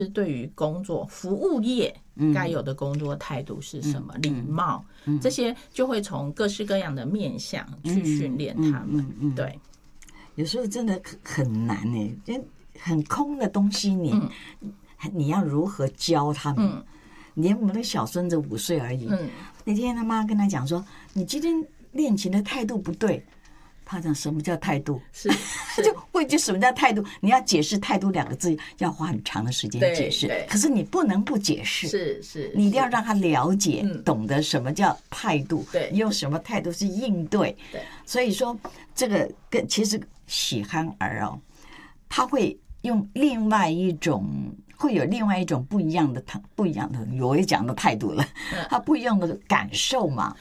对于工作服务业该有的工作态度是什么，礼貌，这些就会从各式各样的面向去训练他们。对， 有时候真的很难呢，很空的东西你要如何教他们？连我们的小孙子5岁而已，那天他妈跟他讲说，你今天练琴的态度不对。他讲什么叫态度？他就问句什么叫态度？你要解释态度2个字，要花很长的时间解释。可是你不能不解释，你一定要让他了解，懂得什么叫态度，用什么态度是应对。所以说这个其实喜憨儿他会用另外一种。会有另外一种不一样的，我也讲的态度了，他不一样的感受嘛。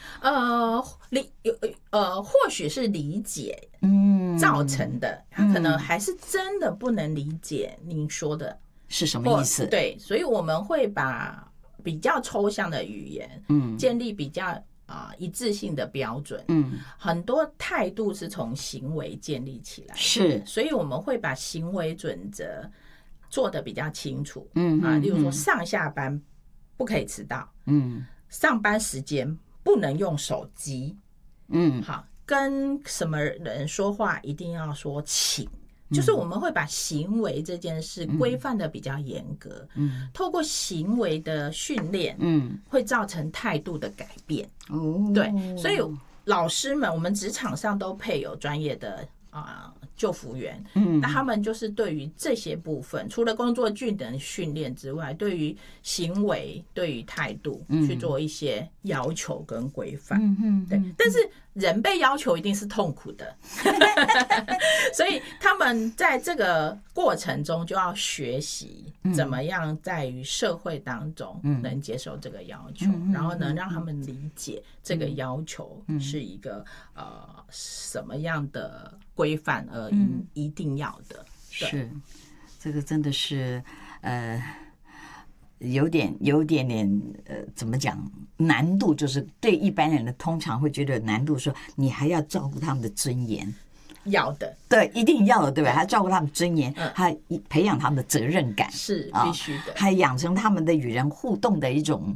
或许是理解造成的，他可能还是真的不能理解您说的是什么意思。 对，所以我们会把比较抽象的语言，建立比较一致性的标准。很多态度是从行为建立起来的， 是， 所以我们会把行为准则做得比较清楚。例如说上下班不可以迟到，上班时间不能用手机，好，跟什么人说话一定要说请，就是我们会把行为这件事规范的比较严格，透过行为的训练，会造成态度的改变。对，所以老师们，我们职场上都配有专业的就服员，那他们就是对于这些部分，除了工作技能训练之外，对于行为、对于态度去做一些要求跟规范。对，但是人被要求一定是痛苦的，所以他们在这个过程中就要学习怎么样在于社会当中能接受这个要求，然后能让他们理解这个要求是一个什么样的规范而一定要的。 是，这个真的是有点怎么讲难度，就是对一般人的通常会觉得难度，说你还要照顾他们的尊严， 要的， 对，一定要的，对吧？还照顾他们尊严，还培养他们的责任感， 是必须的， 还养成他们的与人互动的一种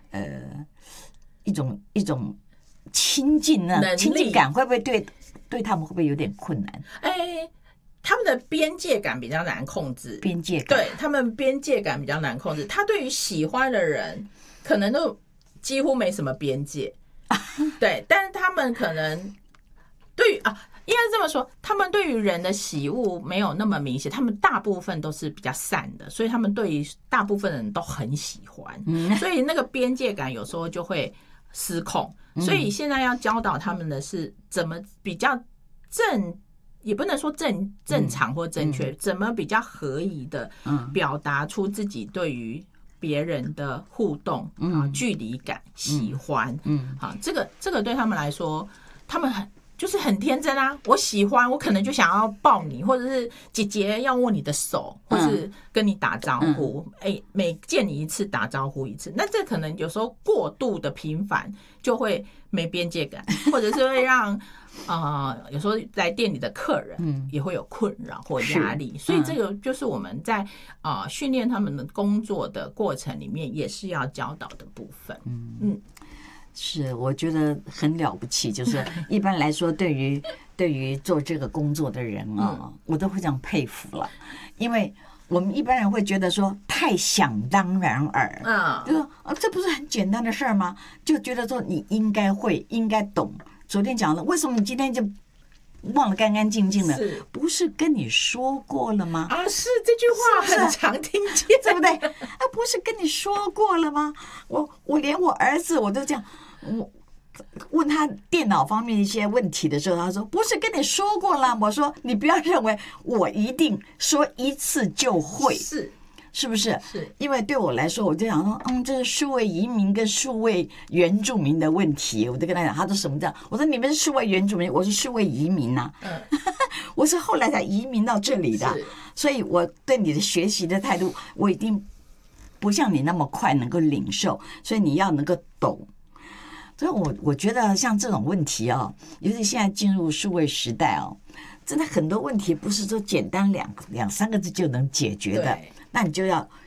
亲近呢？亲近感会不会对他们会不会有点困难？ 他们的边界感比较难控制， 边界感， 对，他们边界感比较难控制。他对于喜欢的人，可能都几乎没什么边界，对，但是他们可能对于应该这么说，他们对于人的喜恶没有那么明显，他们大部分都是比较散的，所以他们对于大部分人都很喜欢，所以那个边界感有时候就会失控。所以现在要教导他们的是怎么比较也不能说正常或正确，怎么比较合宜的表达出自己对于别人的互动距离感、喜欢，这个对他们来说，他们就是很天真啊！我喜欢，我可能就想要抱你，或者是姐姐要握你的手，或是跟你打招呼。每见你一次打招呼一次，那这可能有时候过度的频繁就会没边界感，或者是会让有时候来店里的客人也会有困扰或压力。所以这个就是我们在训练他们的工作的过程里面也是要教导的部分。 是，我觉得很了不起，就是一般来说，对于做这个工作的人我都非常佩服了，因为我们一般人会觉得说太想当然耳，就说这不是很简单的事儿吗？就觉得说你应该会，应该懂。昨天讲了，为什么你今天就忘了干干净净的？不是跟你说过了吗？ 是这句话很常听见， 对不对？不是跟你说过了吗？我连我儿子我都这样。我问他电脑方面一些问题的时候，他说不是跟你说过了。我说你不要认为我一定说一次就会，是不是？ 是， 因为对我来说，我就想说，这是数位移民跟数位原住民的问题。我就跟他讲，他说什么叫？我说你们是数位原住民，我是数位移民啊。我是后来才移民到这里的，所以我对你的学习的态度，我一定不像你那么快能够领受，所以你要能够懂。所以我觉得像这种问题尤其现在进入数位时代真的很多问题不是说简单两三个字就能解决的，那你就要